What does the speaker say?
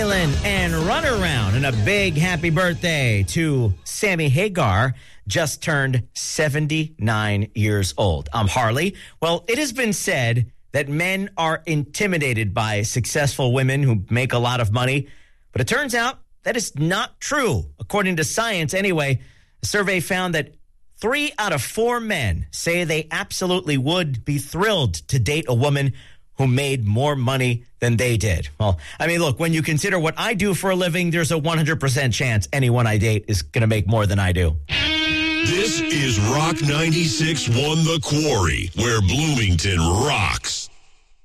Waylon and Runaround, and a big happy birthday to Sammy Hagar, just turned 79 years old. I'm Harley. Well, it has been said that men are intimidated by successful women who make a lot of money, but it turns out that is not true. According to science, anyway, a survey found that 3 out of 4 men say they absolutely would be thrilled to date a woman who made more money than they did. Well, I mean, look, when you consider what I do for a living, there's a 100% chance anyone I date is going to make more than I do. This is Rock 96.1 The Quarry, where Bloomington rocks.